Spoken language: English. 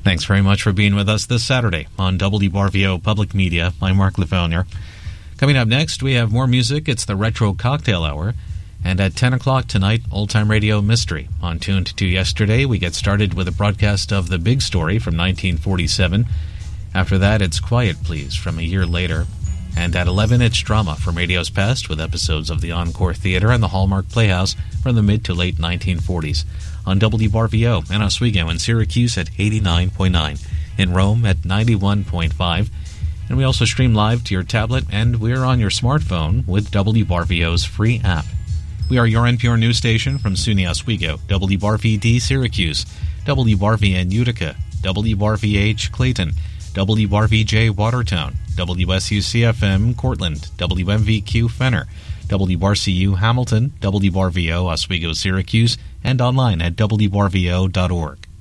Thanks very much for being with us this Saturday on WBRVO Public Media. I'm Mark Lafonier. Coming up next, we have more music. It's the Retro Cocktail Hour. And at 10 o'clock tonight, Old Time Radio Mystery. On Tuned to Yesterday, we get started with a broadcast of The Big Story from 1947. After that, it's Quiet Please from a year later. And at 11, it's Drama from Radio's Past with episodes of the Encore Theater and the Hallmark Playhouse from the mid to late 1940s. On WBRVO in Oswego and Syracuse at 89.9, in Rome at 91.5, and we also stream live to your tablet, and we're on your smartphone with WBRVO's free app. We are your NPR news station from SUNY Oswego, WBRVD Syracuse, WBRVN Utica, WBRVH Clayton, WBRVJ Watertown, WSUCFM Cortland, WMVQ Fenner, WBRCU Hamilton, WBRVO Oswego Syracuse, and online at WBRVO.org.